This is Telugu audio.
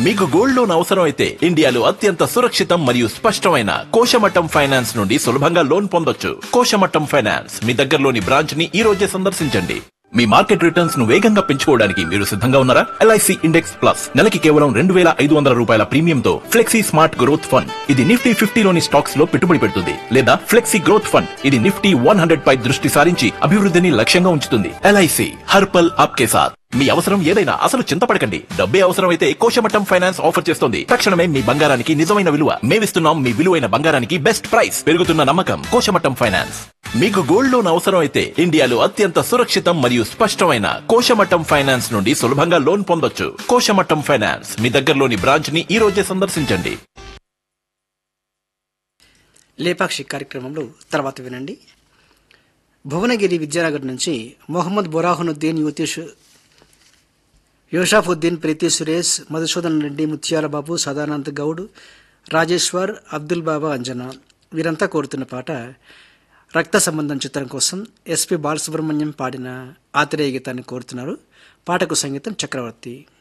మీకు గోల్డ్ లోన్ అవసరం అయితే ఇండియాలో అత్యంత సురక్షితం మరియు స్పష్టమైన కోశమట్టం ఫైనాన్స్ నుండి సులభంగా లోన్ పొందొచ్చు. కోశమట్టం ఫైనాన్స్ మీ దగ్గరలోని బ్రాంచ్ ని ఈ రోజే సందర్శించండి. మీ మార్కెట్ రిటర్న్స్ ను వేగంగా పెంచుకోవడానికి మీరు సిద్ధంగా ఉన్నారా? ఎల్ఐసి ఇండెక్స్ ప్లస్ నెలకి కేవలం 2,500 రూపాయల ప్రీమియంతో ఫ్లెక్సీ స్మార్ట్ గ్రోత్ ఫండ్. ఇది నిఫ్టీ 50లోని స్టాక్స్ లో పెట్టుబడి పెడుతుంది. లేదా ఫ్లెక్సీ గ్రోత్ ఫండ్, ఇది నిఫ్టీ 100 పై దృష్టి సారించి అభివృద్ధిని లక్ష్యంగా ఉంచుతుంది. ఎల్ఐసి హర్పల్ ఆప్కే సాథ్. మీ అవసరం ఏదైనా అసలు చింతపడకండి. డబ్బే అవసరమైతే కోశమట్టం ఫైనాన్స్ ఆఫర్ చేస్తుంది. తక్షణమే మీ బంగారానికి నిజమైన విలువ. మేమిస్తున్నాం మీ విలువైన బంగారానికి బెస్ట్ ప్రైస్. పెరుగుతున్న నమ్మకం కోశమట్టం ఫైనాన్స్. మీకు గోల్డ్ లోన్ అవసరం అయితే ఇండియాలో అత్యంత సురక్షితం మరియు స్పష్టమైన కోశమట్టం ఫైనాన్స్ నుండి సులభంగా లోన్ పొందొచ్చు. కోశమట్టం ఫైనాన్స్ మీ దగ్గరలోని బ్రాంచ్ ని ఈ రోజే సందర్శించండి. లేపాక్షి కార్యక్రమంలో తర్వాత వినండి. భువనగిరి విద్యానగర్ నుంచి మొహమ్మద్ బొరాహునుద్దీన్, యోషాఫుద్దీన్, ప్రీతి సురేష్, మధుసూదన్ రెడ్డి, ముత్యాల బాబు, సదానంద్ గౌడ్, రాజేశ్వర్, అబ్దుల్ బాబా, అంజనా వీరంతా కోరుతున్న పాట రక్త సంబంధం చిత్రం కోసం ఎస్పి బాలసుబ్రహ్మణ్యం పాడిన ఆత్రేయ గీతాన్ని కోరుతున్నారు. పాటకు సంగీతం చక్రవర్తి.